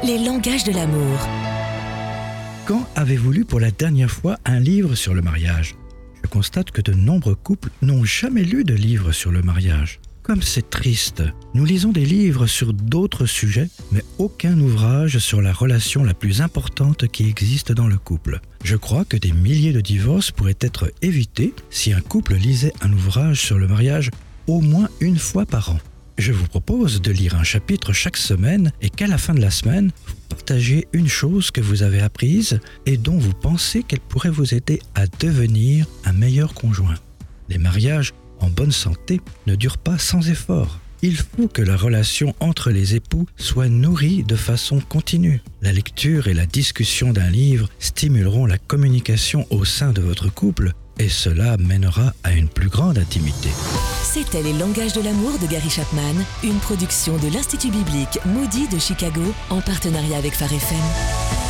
Les langages de l'amour. Quand avez-vous lu pour la dernière fois un livre sur le mariage ? Je constate que de nombreux couples n'ont jamais lu de livre sur le mariage. Comme c'est triste, nous lisons des livres sur d'autres sujets, mais aucun ouvrage sur la relation la plus importante qui existe dans le couple. Je crois que des milliers de divorces pourraient être évités si un couple lisait un ouvrage sur le mariage au moins une fois par an. Je vous propose de lire un chapitre chaque semaine et qu'à la fin de la semaine, vous partagez une chose que vous avez apprise et dont vous pensez qu'elle pourrait vous aider à devenir un meilleur conjoint. Les mariages en bonne santé ne durent pas sans effort. Il faut que la relation entre les époux soit nourrie de façon continue. La lecture et la discussion d'un livre stimuleront la communication au sein de votre couple et cela mènera à une plus grande intimité. C'était Les langages de l'amour de Gary Chapman, une production de l'Institut biblique Moody de Chicago en partenariat avec Phare FM.